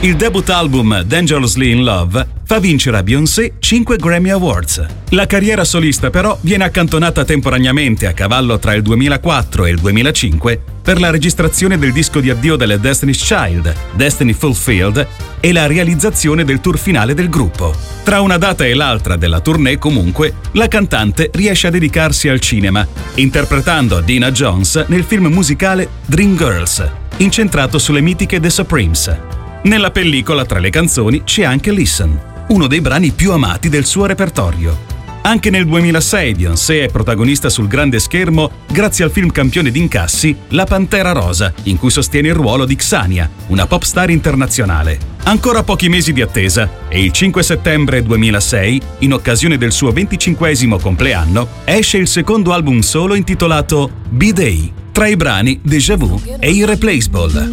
Il debut album Dangerously in Love fa vincere a Beyoncé 5 Grammy Awards. La carriera solista però viene accantonata temporaneamente a cavallo tra il 2004 e il 2005 per la registrazione del disco di addio delle Destiny's Child, Destiny Fulfilled, e la realizzazione del tour finale del gruppo. Tra una data e l'altra della tournée, comunque, la cantante riesce a dedicarsi al cinema, interpretando Dina Jones nel film musicale Dreamgirls, incentrato sulle mitiche The Supremes. Nella pellicola, tra le canzoni, c'è anche Listen, uno dei brani più amati del suo repertorio. Anche nel 2006 Beyoncé è protagonista sul grande schermo grazie al film campione d'incassi La Pantera Rosa, in cui sostiene il ruolo di Xania, una pop star internazionale. Ancora pochi mesi di attesa e il 5 settembre 2006, in occasione del suo 25esimo compleanno, esce il secondo album solo intitolato B-Day. Tra i brani Déjà Vu e Irreplaceable.